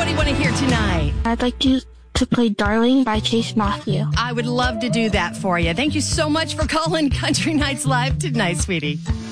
What do you want to hear tonight? I'd like you to play Darling by Chase Matthew. I would love to do that for you. Thank you so much for calling Country Nights Live tonight, sweetie.